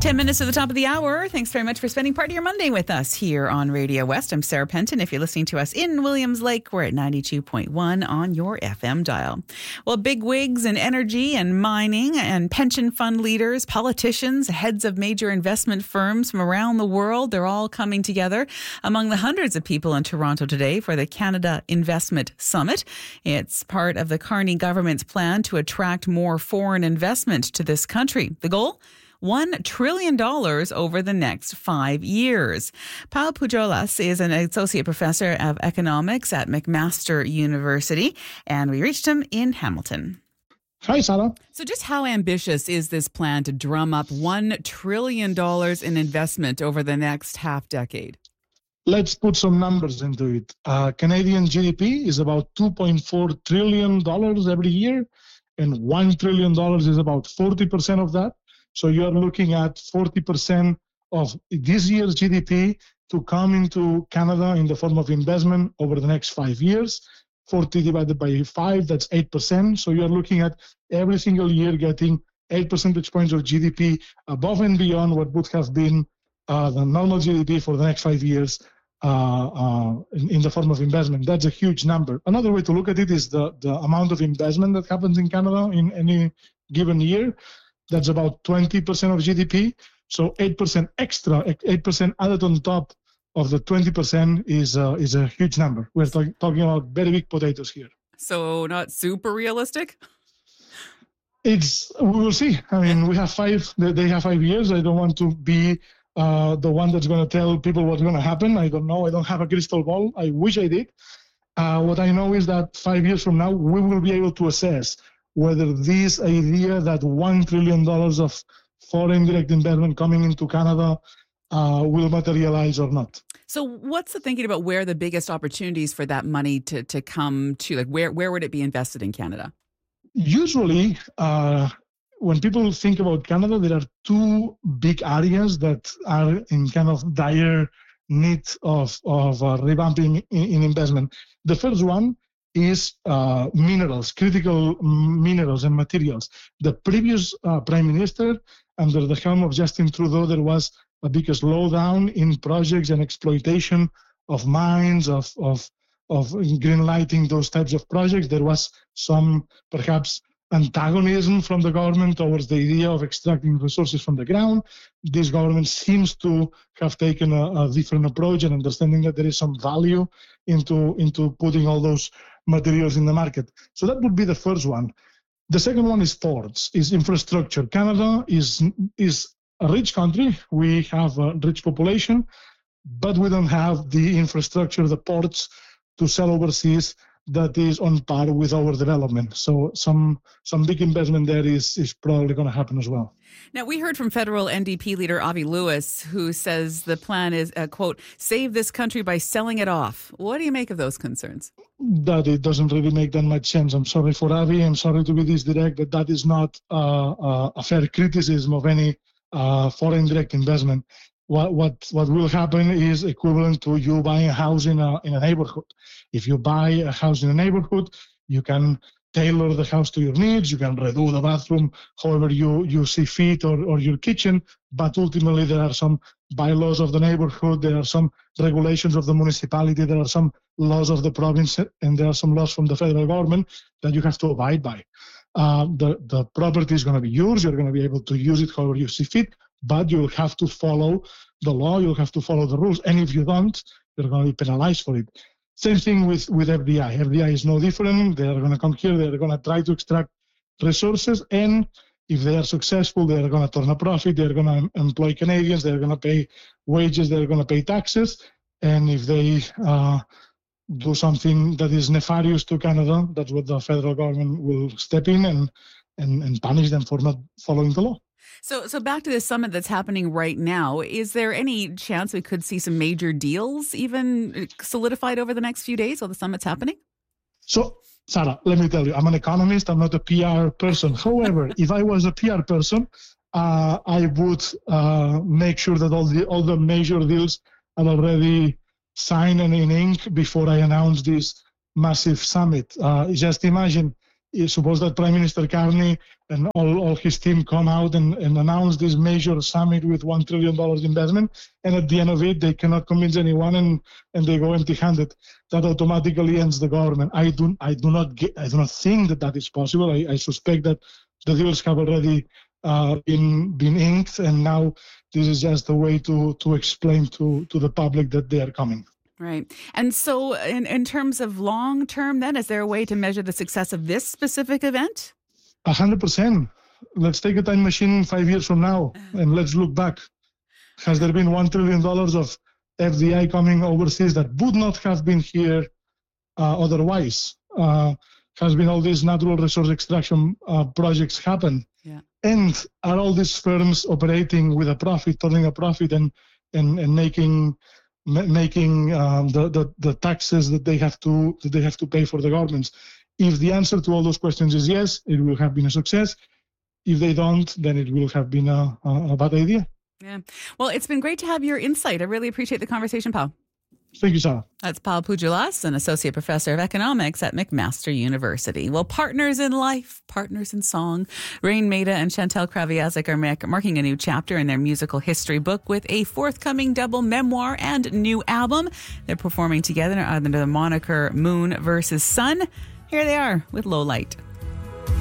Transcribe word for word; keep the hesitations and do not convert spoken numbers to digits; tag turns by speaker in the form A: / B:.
A: ten minutes to the top of the hour. Thanks very much for spending part of your Monday with us here on Radio West. I'm Sarah Penton. If you're listening to us in Williams Lake, we're at ninety-two point one on your F M dial. Well, big wigs in energy and mining and pension fund leaders, politicians, heads of major investment firms from around the world, they're all coming together among the hundreds of people in Toronto today for the Canada Investment Summit. It's part of the Carney government's plan to attract more foreign investment to this country. The goal? one trillion dollars over the next five years. Pau Pujolas is an associate professor of economics at McMaster University, and we reached him in Hamilton.
B: Hi, Sarah.
A: So just how ambitious is this plan to drum up one trillion dollars in investment over the next half decade?
B: Let's put some numbers into it. Uh, Canadian G D P is about two point four trillion dollars every year, and one trillion dollars is about forty percent of that. So you're looking at forty percent of this year's G D P to come into Canada in the form of investment over the next five years. forty divided by five, that's eight percent. So you're looking at every single year getting eight percentage points of G D P above and beyond what would have been uh, the normal G D P for the next five years uh, uh, in, in the form of investment. That's a huge number. Another way to look at it is the, the amount of investment that happens in Canada in any given year. That's about twenty percent of G D P. So eight percent extra, eight percent added on top of the twenty percent is, uh, is a huge number. We're talk- talking about very big potatoes here.
A: So not super realistic?
B: It's, we will see. I mean, we have five, they have five years. I don't want to be uh, the one that's going to tell people what's going to happen. I don't know. I don't have a crystal ball. I wish I did. Uh, what I know is that five years from now, we will be able to assess whether this idea that one trillion dollars of foreign direct investment coming into Canada uh, will materialize or not.
A: So what's the thinking about where the biggest opportunities for that money to, to come to? Like where, where would it be invested in Canada?
B: Usually, uh, when people think about Canada, there are two big areas that are in kind of dire need of, of uh, revamping in, in investment. The first one is uh, minerals, critical minerals and materials. The previous uh, Prime Minister, under the helm of Justin Trudeau, there was a big slowdown in projects and exploitation of mines, of, of, of greenlighting those types of projects. There was some, perhaps, antagonism from the government towards the idea of extracting resources from the ground. This government seems to have taken a, a different approach and understanding that there is some value into, into putting all those materials in the market. So that would be the first one. The second one is ports, is infrastructure. Canada is is a rich country. We have a rich population, but we don't have the infrastructure, the ports to sell overseas that is on par with our development. So some some big investment there is, is probably going to happen as well.
A: Now, we heard from federal N D P leader Avi Lewis, who says the plan is, uh, quote, save this country by selling it off. What do you make of those concerns?
B: That it doesn't really make that much sense. I'm sorry for Avi. I'm sorry to be this direct, but that is not uh, uh, a fair criticism of any uh, foreign direct investment. What what what will happen is equivalent to you buying a house in a in a neighborhood. If you buy a house in a neighborhood, you can tailor the house to your needs. You can redo the bathroom however you, you see fit, or, or your kitchen. But ultimately, there are some bylaws of the neighborhood. There are some regulations of the municipality. There are some laws of the province, and there are some laws from the federal government that you have to abide by. Uh, the, the property is going to be yours. You're going to be able to use it however you see fit, but you'll have to follow the law. You'll have to follow the rules. And if you don't, you're going to be penalized for it. Same thing with, with F D I. F D I is no different. They're going to come here. They're going to try to extract resources. And if they are successful, they're going to turn a profit. They're going to employ Canadians. They're going to pay wages. They're going to pay taxes. And if they uh, do something that is nefarious to Canada, that's what the federal government will step in and, and, and punish them for not following the law.
A: So so back to the summit that's happening right now, is there any chance we could see some major deals even solidified over the next few days while the summit's happening?
B: So, Sarah, let me tell you, I'm an economist. I'm not a P R person. However, if I was a P R person, uh, I would uh, make sure that all the all the major deals are already signed and in ink before I announce this massive summit. Uh, just imagine, suppose that Prime Minister Carney and all, all his team come out and, and announce this major summit with one trillion dollars investment. And at the end of it, they cannot convince anyone and, and they go empty handed. That automatically ends the government. I do, I do not get, I do not think that that is possible. I, I suspect that the deals have already uh, been, been inked. And now this is just a way to, to explain to, to the public that they are coming.
A: Right. And so in, in terms of long term, then, is there a way to measure the success of this specific event?
B: A hundred percent. Let's take a time machine five years from now and let's look back. Has there been one trillion dollars of F D I coming overseas that would not have been here uh, otherwise? Uh, has been all these natural resource extraction uh, projects happen?
A: Yeah. And
B: are all these firms operating with a profit, turning a profit and and, and making making um, the, the the taxes that they have to that they have to pay for the governments? If the answer to all those questions is yes, it will have been a success. If they don't, then it will have been a, a, a bad idea.
A: Yeah. Well, it's been great to have your insight. I really appreciate the conversation, Paul.
B: Thank you, Sarah.
A: That's Paul Pugilas, an associate professor of economics at McMaster University. Well, partners in life, partners in song. Rain Maida and Chantal Kraviazik are marking a new chapter in their musical history book with a forthcoming double memoir and new album. They're performing together under the moniker Moon versus Sun. Here they are with Low Light.